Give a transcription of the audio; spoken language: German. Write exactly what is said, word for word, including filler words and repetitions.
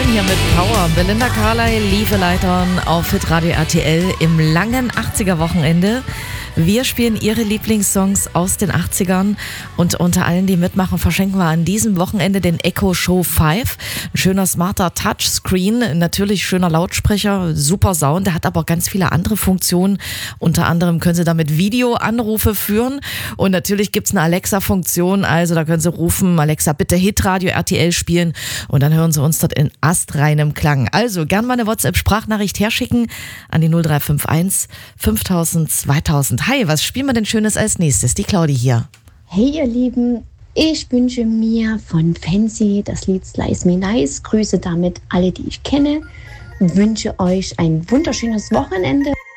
hier mit Power. Belinda Carlisle, Lieve Leitern auf Hitradio R T L im langen achtziger-Wochenende. Wir spielen ihre Lieblingssongs aus den achtzigern und unter allen, die mitmachen, verschenken wir an diesem Wochenende den Echo Show fünf. Ein schöner, smarter Touchscreen, natürlich schöner Lautsprecher, super Sound. Der hat aber auch ganz viele andere Funktionen. Unter anderem können Sie damit Videoanrufe führen und natürlich gibt's eine Alexa-Funktion. Also da können Sie rufen, Alexa, bitte Hitradio R T L spielen und dann hören Sie uns dort in astreinem Klang. Also gern mal eine WhatsApp-Sprachnachricht herschicken an die null drei fünf eins fünftausend zweitausend. Hi, was spielen wir denn Schönes als nächstes? Die Claudi hier. Hey ihr Lieben, ich wünsche mir von Fancy das Lied Slice Me Nice. Grüße damit alle, die ich kenne. Wünsche euch ein wunderschönes Wochenende.